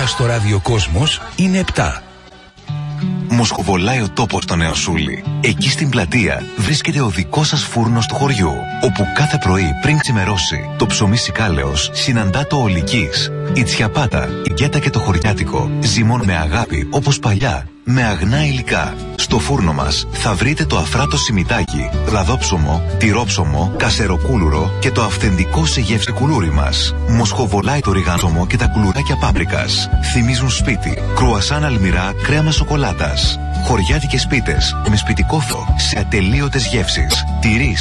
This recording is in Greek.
ώρα στο ραδιοκόσμος είναι 7. Μοσχοβολάει ο τόπος στο Νεοσούλη. Εκεί στην πλατεία βρίσκεται ο δικός σας φούρνος του χωριού, όπου κάθε πρωί πριν ξημερώσει το ψωμί σικάλεος συναντά το ολικής, η τσιαπάτα, η γκέτα και το χωριάτικο ζυμών με αγάπη όπως παλιά, με αγνά υλικά. Στο φούρνο μας θα βρείτε το αφράτο σιμιτάκι, γλαδόψωμο, τυρόψωμο, κασεροκούλουρο και το αυθεντικό σε γεύση κουλούρι μας. Μοσχοβολάει το ριγάνσωμο και τα κουλουράκια πάπρικας. Θυμίζουν σπίτι, κρουασάν αλμυρά, κρέμα σοκολάτας. Χωριάτικες πίτες με σπιτικόφρο σε ατελείωτες γεύσεις. Τυρί,